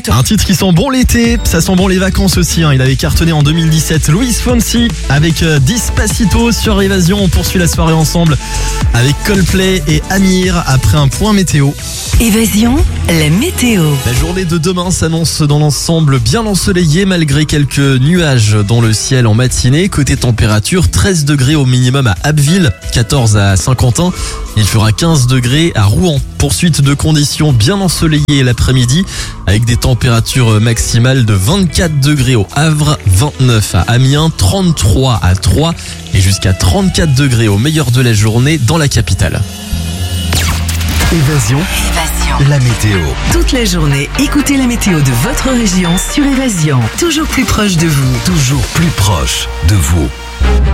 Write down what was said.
Un titre qui sent bon l'été, ça sent bon les vacances aussi. Il avait cartonné en 2017. Luis Fonsi avec Despacito sur Évasion. On poursuit la soirée ensemble avec Coldplay et Amir après un point météo. Évasion, la météo. La journée de demain s'annonce dans l'ensemble bien ensoleillée malgré quelques nuages dans le ciel en matinée. Côté température, 13 degrés au minimum à Abbeville, 14 à Saint-Quentin. Il fera 15 degrés à Rouen. Poursuite de conditions bien ensoleillées l'après-midi avec des températures maximales de 24 degrés au Havre, 29 à Amiens, 33 à Troyes et jusqu'à 34 degrés au meilleur de la journée dans la capitale. Évasion, la météo. Toute la journée, écoutez la météo de votre région sur Évasion. Toujours plus proche de vous. Toujours plus proche de vous.